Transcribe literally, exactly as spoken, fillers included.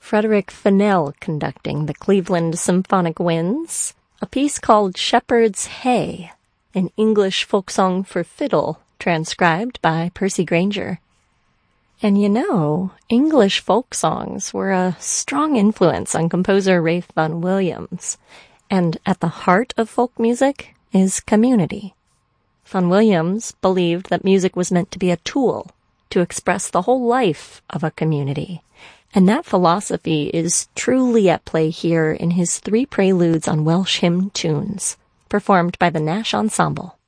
Frederick Fennell conducting the Cleveland Symphonic Winds, a piece called Shepherd's Hay, an English folk song for fiddle transcribed by Percy Grainger. And you know, English folk songs were a strong influence on composer Ralph Vaughan Williams, and at the heart of folk music is community. Vaughan Williams believed that music was meant to be a tool to express the whole life of a community, and that philosophy is truly at play here in his three preludes on Welsh hymn tunes, performed by the Nash Ensemble.